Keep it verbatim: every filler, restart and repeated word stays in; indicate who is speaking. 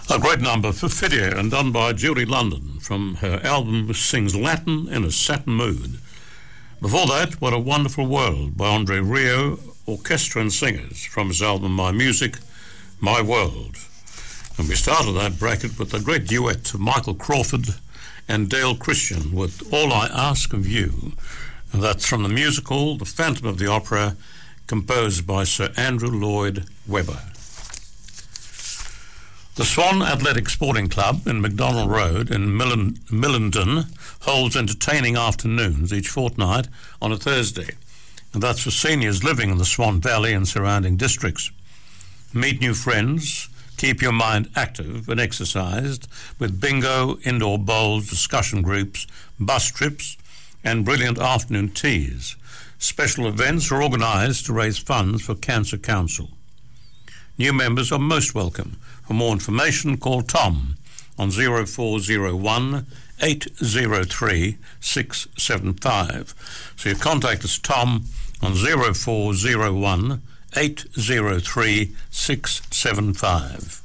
Speaker 1: A great number for Fidia and done by Julie London from her album Sings Latin in a Satin Mood. Before that, What a Wonderful World by Andre Rio, orchestra and singers from his album My Music, My World. And we started that bracket with a great duet of Michael Crawford and Dale Christian with All I Ask of You. And that's from the musical The Phantom of the Opera, composed by Sir Andrew Lloyd Webber. The Swan Athletic Sporting Club in McDonald Road in Millen, Millendon holds entertaining afternoons each fortnight on a Thursday, and that's for seniors living in the Swan Valley and surrounding districts. Meet new friends, keep your mind active and exercised with bingo, indoor bowls, discussion groups, bus trips, and brilliant afternoon teas. Special events are organised to raise funds for Cancer Council. New members are most welcome. For more information, call Tom on zero four zero one, eight zero three, six seven five. So you contact us, Tom, on zero four zero one, eight zero three, six seven five.